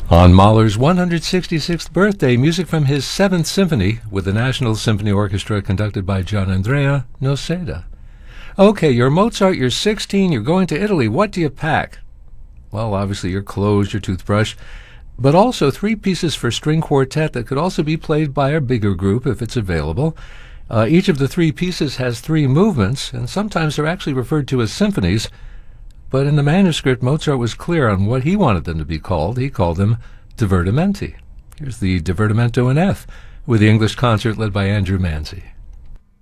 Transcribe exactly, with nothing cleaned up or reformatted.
On Mahler's one hundred sixty-sixth birthday, music from his Seventh Symphony with the National Symphony Orchestra conducted by Gianandrea Noseda. Okay, you're Mozart, you're sixteen, you're going to Italy. What do you pack? Well, obviously your clothes, your toothbrush, but also three pieces for string quartet that could also be played by a bigger group if it's available. Uh, each of the three pieces has three movements, and sometimes they're actually referred to as symphonies. But in the manuscript, Mozart was clear on what he wanted them to be called. He called them divertimenti. Here's the Divertimento in F, with the English concert led by Andrew Manzi.